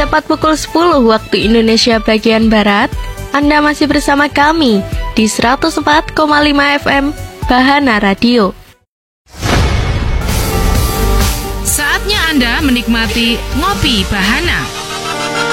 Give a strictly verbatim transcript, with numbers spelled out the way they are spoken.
tepat pukul sepuluh waktu Indonesia bagian Barat, Anda masih bersama kami di seratus empat koma lima F M Bahana Radio. Saatnya Anda menikmati Ngopi Bahana.